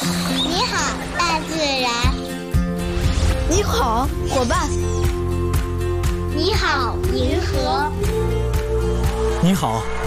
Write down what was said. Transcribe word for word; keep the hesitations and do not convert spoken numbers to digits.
你好，大自然。 你好，伙伴。 你好，银河。 你好，